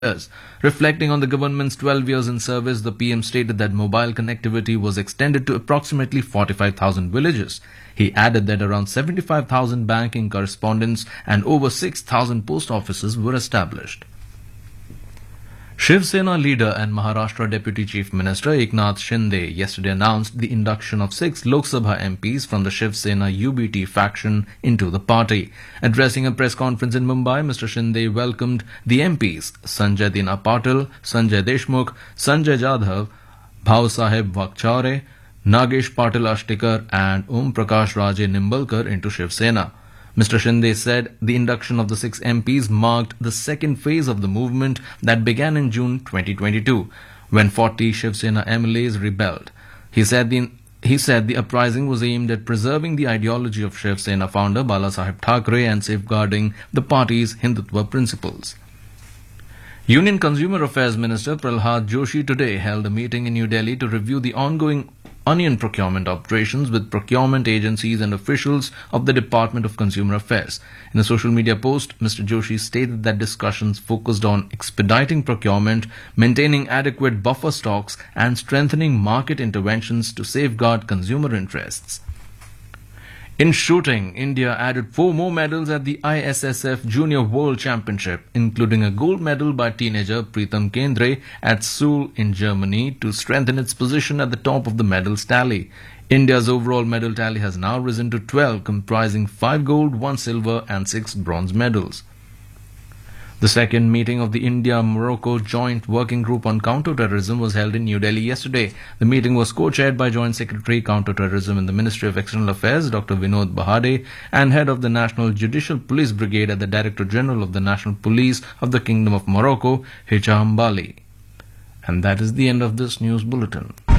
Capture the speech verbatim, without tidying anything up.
years. Reflecting on the government's twelve years in service, the P M stated that mobile connectivity was extended to approximately forty-five thousand villages. He added that around seventy-five thousand banking correspondents and over six thousand post offices were established. Shiv Sena leader and Maharashtra Deputy Chief Minister Eknath Shinde yesterday announced the induction of six Lok Sabha M Ps from the Shiv Sena U B T faction into the party. Addressing a press conference in Mumbai, Mister Shinde welcomed the M Ps Sanjay Dina Patil, Sanjay Deshmukh, Sanjay Jadhav, Bhav Sahib Vakchare, Nagesh Patil Ashtikar and Om Prakash Raje Nimbalkar into Shiv Sena. Mister Shinde said the induction of the six M Ps marked the second phase of the movement that began in June twenty twenty-two, when forty Shiv Sena M L As rebelled. He said the he said the uprising was aimed at preserving the ideology of Shiv Sena founder Bala Saheb Thackeray and safeguarding the party's Hindutva principles. Union Consumer Affairs Minister Pralhad Joshi today held a meeting in New Delhi to review the ongoing onion procurement operations with procurement agencies and officials of the Department of Consumer Affairs. In a social media post, Mister Joshi stated that discussions focused on expediting procurement, maintaining adequate buffer stocks, and strengthening market interventions to safeguard consumer interests. In shooting, India added four more medals at the I S S F Junior World Championship, including a gold medal by teenager Pritam Kendre at Seoul in Germany to strengthen its position at the top of the medals tally. India's overall medal tally has now risen to twelve, comprising five gold, one silver and six bronze medals. The second meeting of the India-Morocco Joint Working Group on Counter-Terrorism was held in New Delhi yesterday. The meeting was co-chaired by Joint Secretary Counter-Terrorism in the Ministry of External Affairs, Doctor Vinod Bahade, and Head of the National Judicial Police Brigade at the Director General of the National Police of the Kingdom of Morocco, Hicham Bali. And that is the end of this news bulletin.